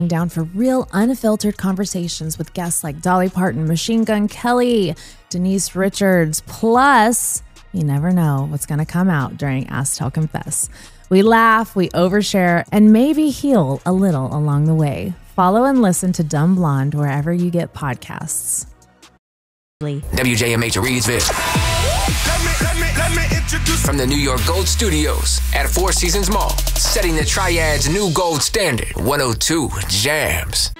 down for real, unfiltered conversations with guests like Dolly Parton, Machine Gun Kelly, Denise Richards. Plus, you never know what's going to come out during Ask Tell Confess. We laugh, we overshare, and maybe heal a little along the way. Follow and listen to Dumb Blonde wherever you get podcasts. WJMH Reedsville. Let me introduce from the New York Gold Studios at Four Seasons Mall, setting the Triad's new gold standard. 102 Jams.